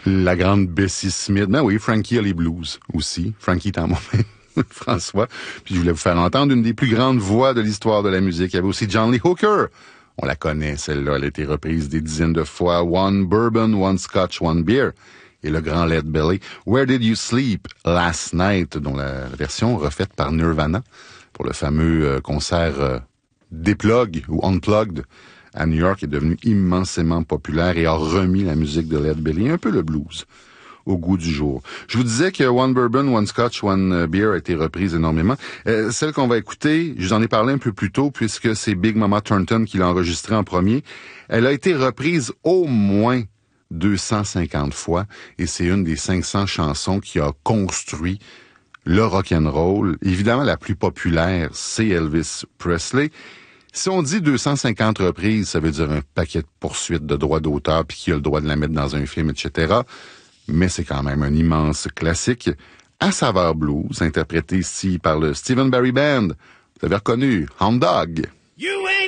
La grande Bessie Smith. Ben oui, Frankie a les blues aussi. Frankie est en moi-même. François. Puis je voulais vous faire entendre une des plus grandes voix de l'histoire de la musique. Il y avait aussi John Lee Hooker. On la connaît, celle-là. Elle a été reprise des dizaines de fois. One Bourbon, One Scotch, One Beer. Et le grand Led Belly. Where Did You Sleep Last Night, dont la version refaite par Nirvana pour le fameux concert Deplug ou Unplugged à New York est devenu immensément populaire et a remis la musique de Led Belly, un peu le blues, au goût du jour. Je vous disais que One Bourbon, One Scotch, One Beer a été reprise énormément. Celle qu'on va écouter, je vous en ai parlé un peu plus tôt puisque c'est Big Mama Thornton qui l'a enregistrée en premier. Elle a été reprise au moins 250 fois et c'est une des 500 chansons qui a construit le rock'n'roll. Évidemment, la plus populaire, c'est Elvis Presley. Si on dit 250 reprises, ça veut dire un paquet de poursuites de droits d'auteur puis qui a le droit de la mettre dans un film, etc. Mais c'est quand même un immense classique à saveur blues, interprété ici par le Stephen Barry Band. Vous avez reconnu Hound Dog. You ain't